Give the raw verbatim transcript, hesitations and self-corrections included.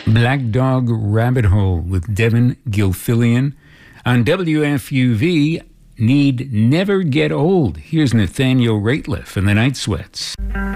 Black Dog Rabbit Hole with Devin Gilfillian. On W F U V, Need Never Get Old. Here's Nathaniel Rateliff and the Night Sweats.